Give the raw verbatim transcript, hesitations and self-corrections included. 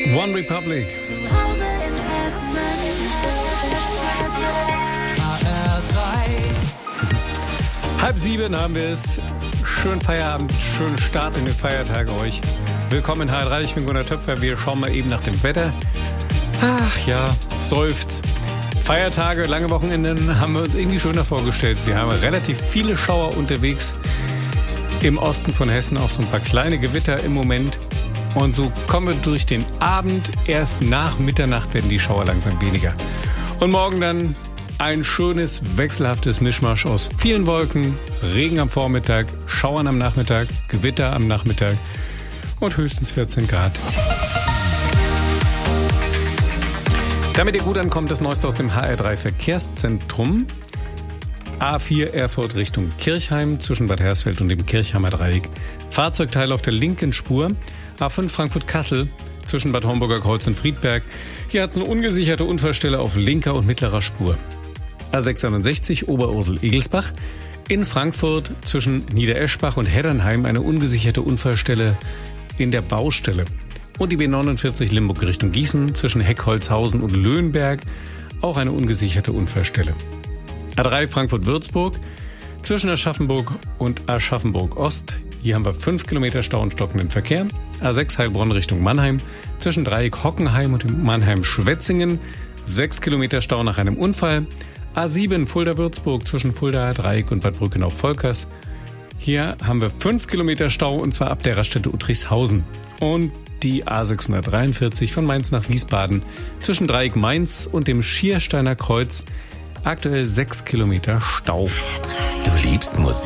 One Republic. Zu Hause in Hessen. H R drei. Halb sieben haben wir es. Schönen Feierabend, schönen Start in den Feiertag euch. Willkommen in H R drei, ich bin Gunnar Töpfer. Wir schauen mal eben nach dem Wetter. Ach ja, seufzt. Feiertage, lange Wochenenden haben wir uns irgendwie schöner vorgestellt. Wir haben relativ viele Schauer unterwegs. Im Osten von Hessen auch so ein paar kleine Gewitter im Moment. Und so kommen wir durch den Abend. Erst nach Mitternacht werden die Schauer langsam weniger. Und morgen dann ein schönes, wechselhaftes Mischmasch aus vielen Wolken, Regen am Vormittag, Schauern am Nachmittag, Gewitter am Nachmittag und höchstens vierzehn Grad. Damit ihr gut ankommt, das Neueste aus dem H R drei Verkehrszentrum. A vier Erfurt Richtung Kirchheim zwischen Bad Hersfeld und dem Kirchheimer Dreieck. Fahrzeugteil auf der linken Spur. A fünf Frankfurt-Kassel zwischen Bad Homburger Kreuz und Friedberg. Hier hat es eine ungesicherte Unfallstelle auf linker und mittlerer Spur. A sechsundneunzig Oberursel-Egelsbach. In Frankfurt zwischen Niedereschbach und Heddernheim eine ungesicherte Unfallstelle in der Baustelle. Und die B neunundvierzig Limburg Richtung Gießen zwischen Heckholzhausen und Löhnberg. Auch eine ungesicherte Unfallstelle. A drei Frankfurt-Würzburg zwischen Aschaffenburg und Aschaffenburg-Ost. Hier haben wir fünf Kilometer Stau und stockenden Verkehr. A sechs Heilbronn Richtung Mannheim zwischen Dreieck Hockenheim und Mannheim-Schwetzingen. sechs Kilometer Stau nach einem Unfall. A sieben Fulda-Würzburg zwischen Fulda, Dreieck und Bad Brückenau-Volkers. Hier haben wir fünf Kilometer Stau und zwar ab der Raststätte Uttrichshausen. Und die A sechshundertdreiundvierzig von Mainz nach Wiesbaden zwischen Dreieck Mainz und dem Schiersteiner Kreuz. Aktuell sechs Kilometer Stau. Du liebst Musik.